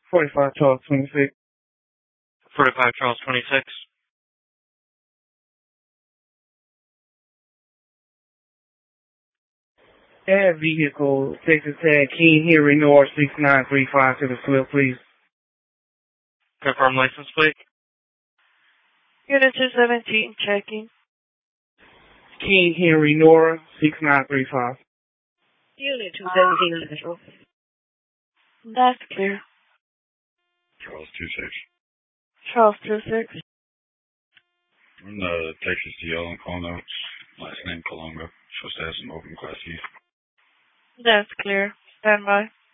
45 Charles 26. 45 Charles 26. Add vehicle, Texas Tag, King Henry North 6935 to the Swift, please. Confirm license plate. Unit 217, checking. King Henry North 6935. Unit 217, Central. That's clear. Charles 26. Charles 26. I'm the Texas DL on call notes. Last name Colongo. Supposed to have some open classes. That's clear. Stand by.